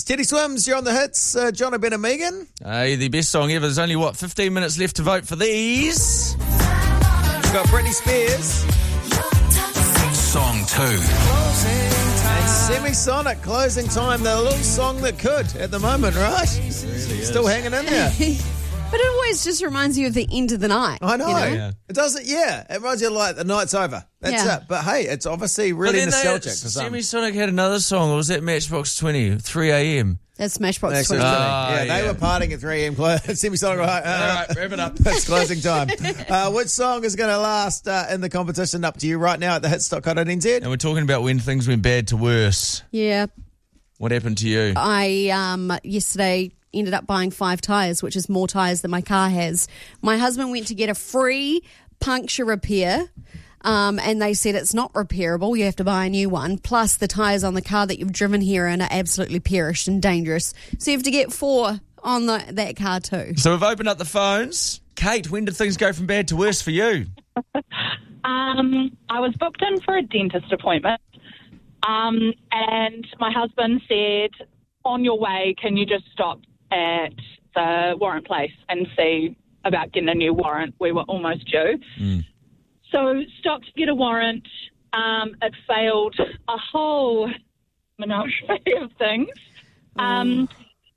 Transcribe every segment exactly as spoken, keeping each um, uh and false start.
It's Teddy Swims, you're on the hits. Uh, John Ben and Megan. Hey, the best song ever. There's only, what, fifteen minutes left to vote for these. We've got Britney Spears. Song two. And Semisonic, Closing Time. The little song that could at the moment, right? Really Still hanging in there. But it always just reminds you of the end of the night. I know. You know? Yeah. It doesn't, yeah. It reminds you of like the night's over. That's Yeah. it. But hey, it's obviously really nostalgic for some. Semisonic had another song, or was that Matchbox twenty, three a.m.? That's Smashbox That's twenty. just kidding. Ah, yeah, they yeah. were partying at three a.m. Semisonic, right? Uh, All right, wrap it up. It's closing time. Uh, which song is going to last uh, in the competition? Up to you right now at the hits dot co dot n z. And we're talking about when things went bad to worse. Yeah. What happened to you? I, um, yesterday... ended up buying five tyres, which is more tyres than my car has. My husband went to get a free puncture repair, um, and they said it's not repairable. You have to buy a new one. Plus, the tyres on the car that you've driven here in are absolutely perished and dangerous. So you have to get four on the, that car too. So we've opened up the phones. Kate, when did things go from bad to worse for you? Um, I was booked in for a dentist appointment, um, and my husband said, on your way, can you just stop at the warrant place and see about getting a new warrant? We were almost due. Mm. So stopped to get a warrant. Um, it failed a whole menagerie of things. Um,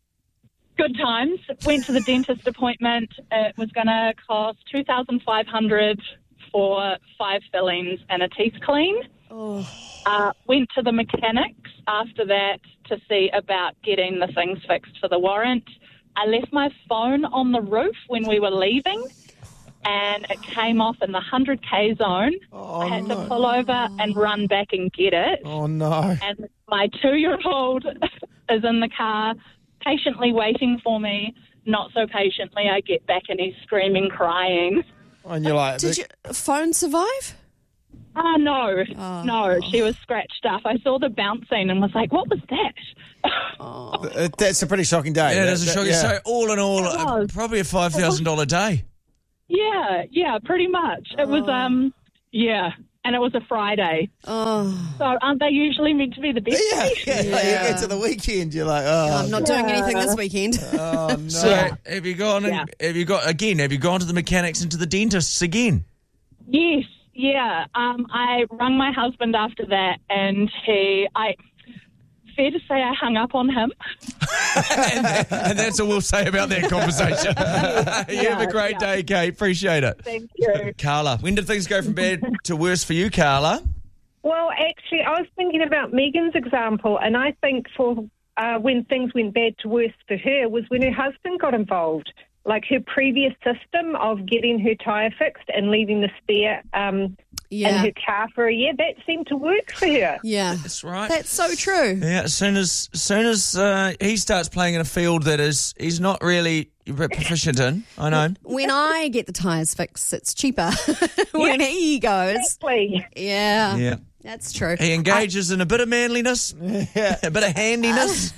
good times. Went to the dentist appointment. It was going to cost two thousand five hundred dollars for five fillings and a teeth clean. Oh. Uh, went to the mechanics after that to see about getting the things fixed for the warrant. I left my phone on the roof when we were leaving, and it came off in the one hundred k zone. Oh, I had no. to pull over and run back and get it. Oh, no. And my two-year-old is in the car patiently waiting for me. Not so patiently, I get back and he's screaming, crying. And you're like, Did your phone survive? Oh, no, Oh. no, she was scratched up. I saw the bouncing and was like, what was that? Oh. Uh, that's a pretty shocking day. Yeah, That- that's a that- shocking. yeah. So all in all, It uh, was. probably a five thousand dollars day. Yeah, yeah, pretty much. It was, um, yeah, and it was a Friday. Oh. So aren't they usually meant to be the best? Yeah, days? yeah, like you Yeah. get to the weekend, you're like, oh, I'm not doing anything this weekend. oh no. So have you gone? And, Yeah. Have you got again? Have you gone to the mechanics and to the dentists again? Yes, yeah. Um, I rang my husband after that, and he, I, fair to say, I hung up on him. and, and that's all we'll say about that conversation. You have a great yeah. day, Kate. Appreciate it. Thank you. Carla, when did things go from bad to worse for you, Carla? Well, actually, I was thinking about Megan's example, and I think for uh, when things went bad to worse for her was when her husband got involved. Like her previous system of getting her tyre fixed and leaving the spare um, Yeah. in her car for a year, that seemed to work for her. Yeah. That's right. That's so true. Yeah, as soon as, as soon as uh, he starts playing in a field that is he's not really proficient in, I know. When I get the tyres fixed, it's cheaper. When he goes. Exactly. Yeah. Yeah. That's true. He engages in a bit of manliness, a bit of handiness.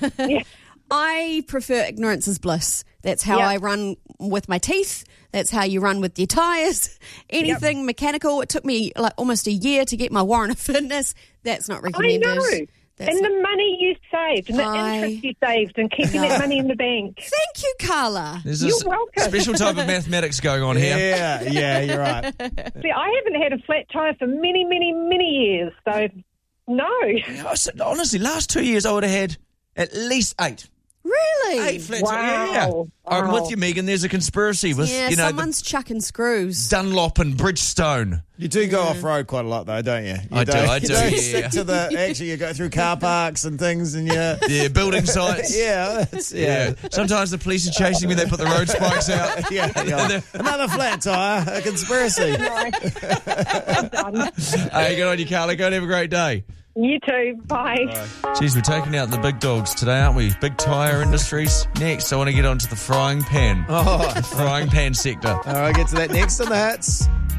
I prefer ignorance is bliss. That's how Yep. I run with my teeth. That's how you run with your tyres. Anything mechanical. It took me like almost a year to get my warrant of fitness. That's not I recommended. know. That's and not- the money you saved, and the I- interest you saved, and keeping No. that money in the bank. Thank you, Carla. There's You're a s- welcome. special type of mathematics going on here. Yeah, yeah, you're right. See, I haven't had a flat tyre for many, many, many years, so no. Yeah, I said, honestly, last two years I would have had at least eight. Really? Eight flats. Wow. Yeah, yeah. I'm Wow. with you, Megan. There's a conspiracy with, Yeah, you know, the someone's chucking screws. Dunlop and Bridgestone. You do go off road quite a lot, though, don't you? you I do, don't- I you do, don't yeah. stick to the. Actually, you go through car parks and things, and you. Yeah, building sites. Yeah, that's, yeah. Yeah. Sometimes the police are chasing me. They put the road spikes out. Yeah, yeah. Another flat tyre, a conspiracy. Done. Hey, good on you, Carla. Go and have a great day. You too. Bye. Jeez, we're taking out the big dogs today, aren't we? Big tyre industries. Next, I want to get onto the frying pan. Oh, Frying pan sector. all right, get to that next on the hits.